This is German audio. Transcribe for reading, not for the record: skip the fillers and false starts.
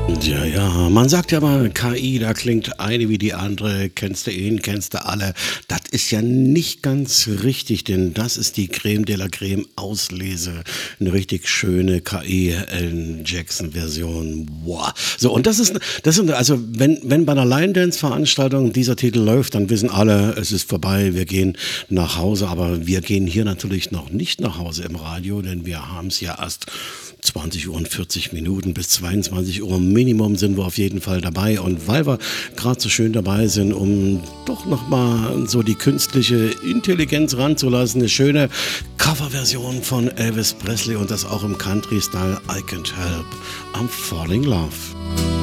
Ja, ja, man sagt ja mal, KI, da klingt eine wie die andere, kennst du ihn, kennst du alle. Das ist ja nicht ganz richtig, denn das ist die Creme de la Creme Auslese. Eine richtig schöne KI Alan Jackson Version. Boah. So, und das sind, also wenn bei einer Line Dance Veranstaltung dieser Titel läuft, dann wissen alle, es ist vorbei, wir gehen nach Hause, aber wir gehen hier natürlich noch nicht nach Hause im Radio, denn wir haben es ja erst 20 Uhr und 40 Minuten bis 22 Uhr Minimum sind wir auf jeden Fall dabei. Und weil wir gerade so schön dabei sind, um doch nochmal so die künstliche Intelligenz ranzulassen, eine schöne Coverversion von Elvis Presley und das auch im Country-Style I Can't Help, I'm Falling in Love.